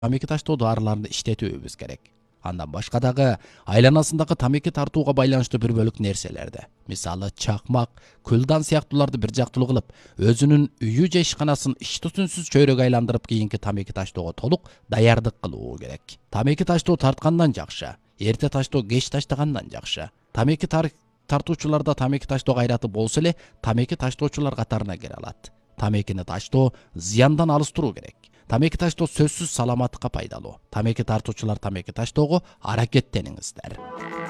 тамеки таштоодо араларында иштетүүбүз керек. Андан башка дагы айланасындагы тамеки тартууга байланыштуу бир бөлүк нерселерди. Мисалы чакмак, көлдан сыяктууларды бир жактылуу кылып, өзүнүн үйү же ишканасын ич түтүнсүз чөйрөгкө айландырып кийинки тамеки таштоого толук даярдык кылуу керек. Тамеки таштоо тарткандан жакшы, эрте таштоо кеч таштагандан жакшы. Тамеки тартуучуларда тамеки таштоо кайраты болсо эле, тамеки таштоочулар катарына кире алат. Тамекини таштоо зыяндан алыс туруу керек. Тамеки таштоо сөзсүз саламаттыкка пайдалуу. Тамеки тартуучулар тамеки таштоого аракеттениңиздер.